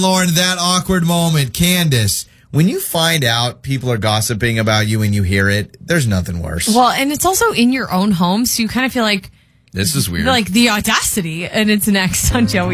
Lauren, that awkward moment. Candace, when you find out people are gossiping about you and you hear it, there's nothing worse. Well, and it's also in your own home, so you kind of feel like this is weird. Like the audacity. And it's next on Joey.